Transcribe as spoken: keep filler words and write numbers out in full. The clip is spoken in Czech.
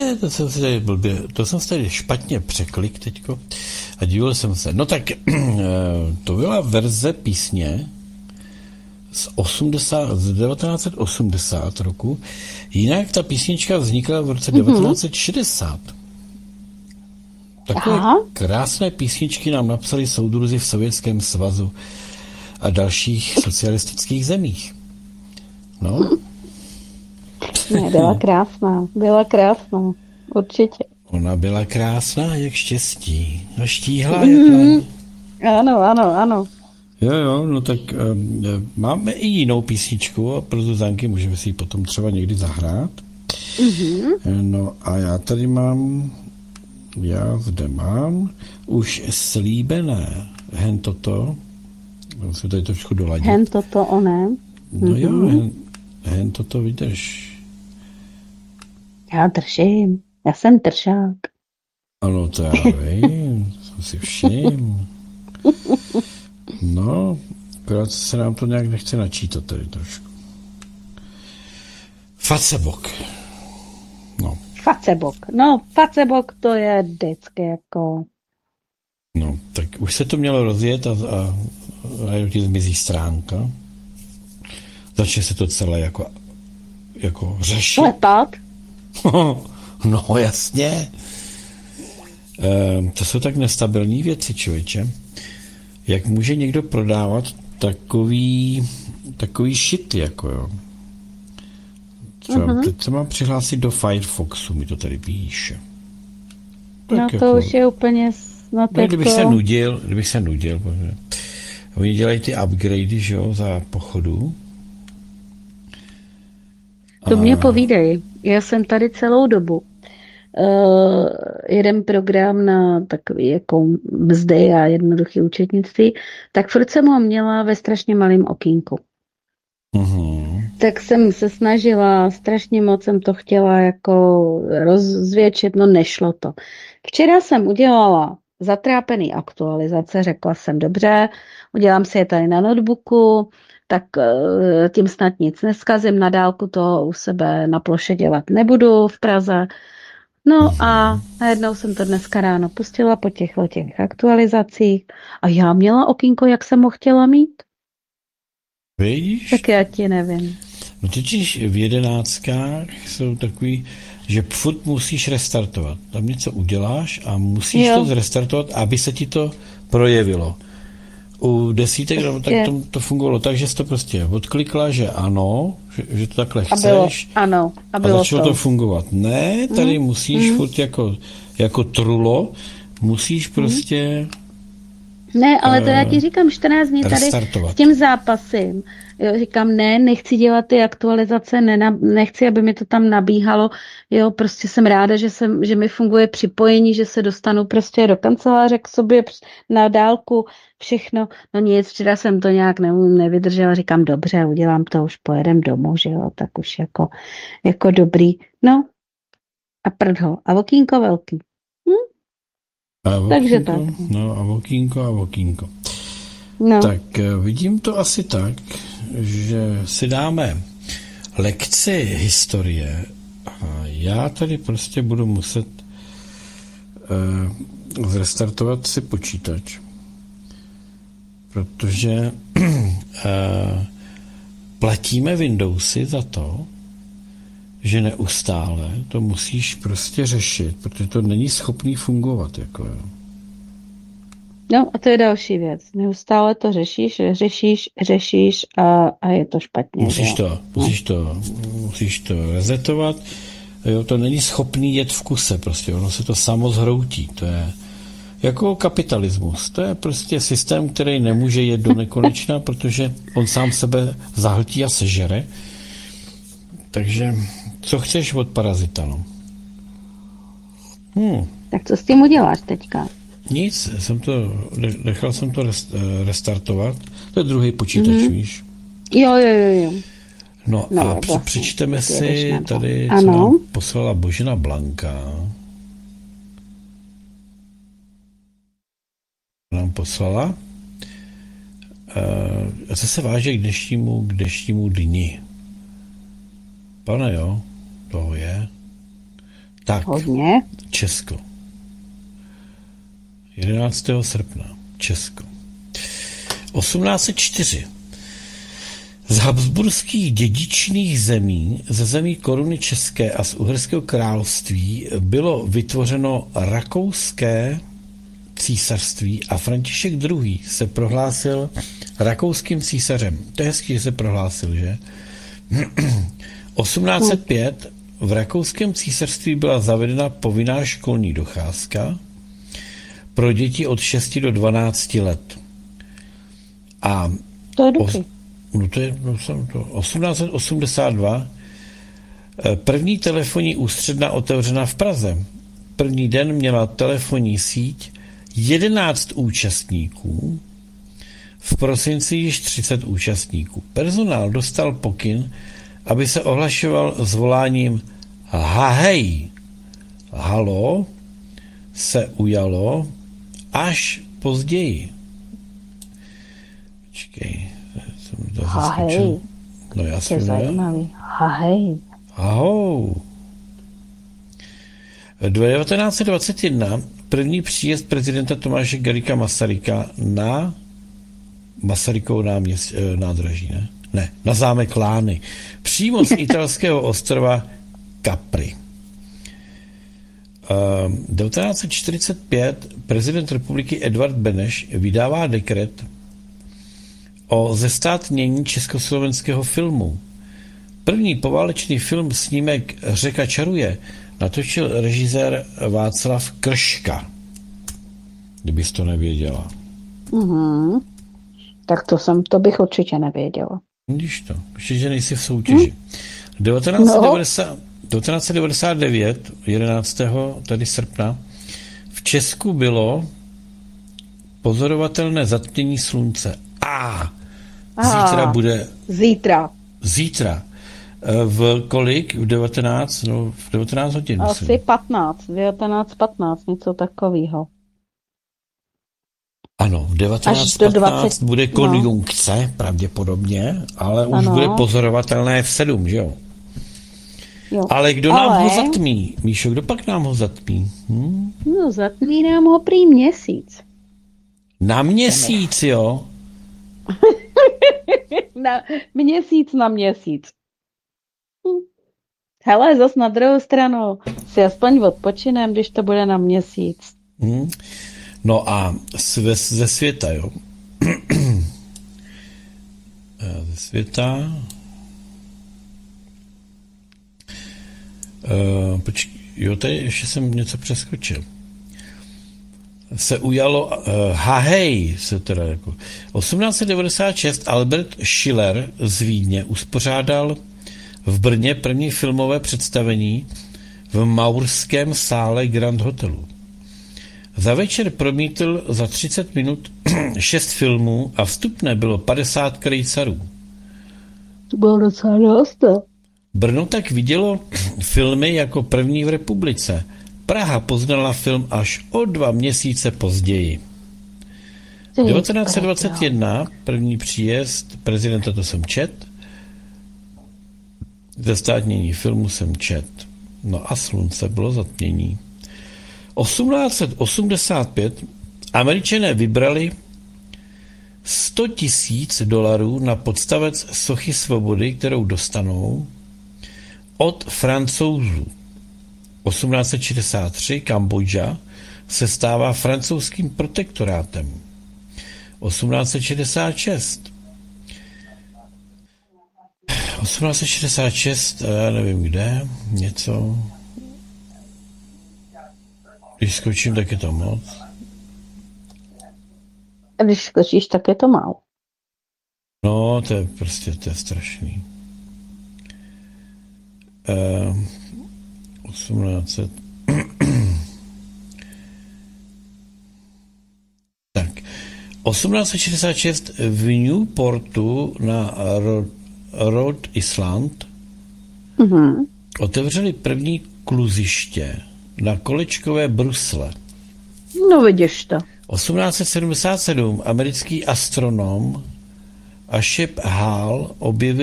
vidíte, to jsem se tady blbě, to jsem se tady špatně překlik teďko a divil jsem se. No tak to byla verze písně z, osmdesát, z devatenáct set osmdesát roku, jinak ta písnička vznikla v roce mm-hmm. devatenáct set šedesát. Takové Aha. krásné písničky nám napsali soudruzi v Sovětském svazu a dalších socialistických zemích. No. Ne, byla krásná, byla krásná, určitě. Ona byla krásná jak štěstí, a štíhlá mm-hmm. jak laň. Ano, ano, ano. Jo, jo, no tak um, máme i jinou písničku a pro Zuzanky můžeme si ji potom třeba někdy zahrát. Mm-hmm. No a já tady mám, já zde mám už slíbené hen toto, musím tady trošku doladit. Hen toto onem. No mm-hmm. jo, hen, hen toto vydrž. Já držím, já jsem držák. Ano, to já vím, jsem si všiml. No, akorát se nám to nějak nechce načítat tady trošku. Facebok. No. Facebok. No, Facebok to je vždycky jako... No, tak už se to mělo rozjet a, a, a ti zmizí stránka. Začne se to celé jako, jako řešit. Lepat. No, jasně. E, to jsou tak nestabilní věci, člověče. Jak může někdo prodávat takový, takový shit, jako jo. Třeba uh-huh. teď se mám přihlásit do Firefoxu, mi to tady píše. Tak no to jako, už je úplně snad no, kdybych se nudil, kdybych se nudil, protože oni dělají ty upgradey, že jo, za pochodu. To a... mě povídej, já jsem tady celou dobu. Uh, jeden program na takový jako mzdy a jednoduché účetnictví, tak furt jsem ho měla ve strašně malém okýnku. Uh-huh. Tak jsem se snažila, strašně moc jsem to chtěla jako rozvětšit, no nešlo to. Včera jsem udělala zatrápený aktualizace, řekla jsem dobře, udělám si je tady na notebooku, tak uh, tím snad nic neskazím, na dálku to u sebe na ploše dělat nebudu v Praze. No a najednou jsem to dneska ráno pustila po těchto těch aktualizacích a já měla okýnko, jak jsem ho chtěla mít. Víš? Tak já ti nevím. No totiž v jedenáctkách jsou takový, že furt musíš restartovat. Tam něco uděláš a musíš jo. to zrestartovat, aby se ti to projevilo. U desítek no, tak to, to fungovalo tak, že jsi to prostě odklikla, že ano, že, že to takhle chceš. A bylo, ano, a, bylo a začalo to. to fungovat. Ne, tady mm. musíš mm. furt jako, jako trulo, musíš prostě... Ne, ale to já ti říkám čtrnáct dní tady s tím zápasem. Jo, říkám, ne, nechci dělat ty aktualizace, ne, nechci, aby mi to tam nabíhalo. Jo, prostě jsem ráda, že, jsem, že mi funguje připojení, že se dostanu prostě do kanceláře k sobě na dálku, všechno. No nic, včera jsem to nějak ne, nevydržela, říkám, dobře, udělám to, už pojedem domů, že jo, tak už jako, jako dobrý. No a prdho, a okýnko velký. Hm? A okýnko, takže tak. No a okýnko a okýnko. No. Tak vidím to asi tak, že si dáme lekci historie a já tady prostě budu muset uh, zrestartovat si počítač, protože uh, platíme Windowsy za to, že neustále to musíš prostě řešit, protože to není schopný fungovat. Jako. No a to je další věc. Neustále to řešíš, řešíš, řešíš a, a je to špatně. Musíš to, musíš to, musíš to rezetovat. Jo, to není schopný jet v kuse prostě. Ono se to samo zhroutí. To je jako kapitalismus. To je prostě systém, který nemůže jet do nekonečna, protože on sám sebe zahltí a sežere. Takže co chceš od parazita, no? Hmm. Tak co s tím uděláš teďka? Nic, jsem to, nechal jsem to restartovat. To je druhý počítač, mm-hmm. víš? Jo, jo, jo, jo. No, no a vlastně, přečteme si tady, ano. co nám poslala Božena Blanka. Nám poslala. A co se váže k dnešnímu, k dnešnímu dni? Pane jo, toho je. Tak, Hodně. Česko. jedenáctého srpna. Česko. osmnáct set čtyři. Z habsburských dědičných zemí, ze zemí koruny české a z Uherského království bylo vytvořeno rakouské císařství a František druhý. se prohlásil rakouským císařem. To je hezký, že se prohlásil, že? osmnáct set pět. V rakouském císařství byla zavedena povinná školní docházka pro děti od šesti do dvanácti let. A To je dobrý. No to je no, to, osmnáct set osmdesát dva. První telefonní ústředna otevřena v Praze. První den měla telefonní síť jedenáct účastníků, v prosinci již třicet účastníků. Personál dostal pokyn, aby se ohlašoval s voláním hahej, halo, se ujalo až později. Počkej, jsem to Hahej. No já To je jsem zajímavý. Hahej. Ahou. devatenáct set dvacet jedna první příjezd prezidenta Tomáše Garrigua Masaryka na Masarykovo náměst, nádraží, ne? Ne, na zámek Lány. Přímo z italského ostrova Capri. Um, devatenáct set čtyřicet pět prezident republiky Edvard Beneš vydává dekret o zestátnění československého filmu. První poválečný film snímek Řeka čaruje natočil režisér Václav Krška. Kdybys to nevěděla. Mhm. Tak to jsem, to bych určitě nevěděla. Vidíš to, ještě, že nejsi v soutěži. devatenáct set devadesát, devatenáct set devadesát devět, jedenáctého tady srpna, v Česku bylo pozorovatelné zatmění slunce. A zítra Aha. bude... Zítra. Zítra. V kolik? V devatenáct? No, v devatenáct hodin, myslím. Asi patnáct, devatenáct patnáct, něco takového. Ano, v Až devatenáct do patnáct dvacet bude konjunkce, no. Pravděpodobně, ale už ano. bude pozorovatelné v sedm, že jo? Jo. Ale kdo nám Ale... ho zatmí? Míšo, kdo pak nám ho zatmí? Hm? No, zatmí nám ho prý měsíc. Na měsíc, jo? Na měsíc na měsíc. Hm. Hele, zas na druhou stranu si aspoň odpočinem, když to bude na měsíc. Hm? No a ze, ze světa, jo? Ze světa... Uh, počkej, jo, tady ještě jsem něco přeskočil. Se ujalo, uh, hahej, se teda jako, osmnáct set devadesát šest Albert Schiller z Vídně uspořádal v Brně první filmové představení v Maurském sále Grand Hotelu. Za večer promítl za třicet minut šest filmů a vstupné bylo padesát krejcarů. To bylo docela dost. Brno tak vidělo filmy jako první v republice. Praha poznala film až o dva měsíce později. devatenáct set dvacet jedna, první příjezd prezidenta, to jsem čet. Zestátnění filmu jsem čet. No a slunce bylo zatmění. osmnáct set osmdesát pět Američané vybrali sto tisíc dolarů na podstavec sochy svobody, kterou dostanou od Francouzů. osmnáct set šedesát tři Kambodža se stává francouzským protektorátem. osmnáct set šedesát šest osmnáct set šedesát šest, já nevím kde, něco. Když skočím, tak je to moc. A když skočíš, tak je to málo. No, to je prostě, to je strašný. Uh, osmnáct set Tak. osmnáct set šedesát šest v Newportu na Rhode Island Mhm. otevřeli první kluziště na kolečkové brusle. No vidíš to. osmnáct set sedmdesát sedm americký astronom Ashep Hall objevil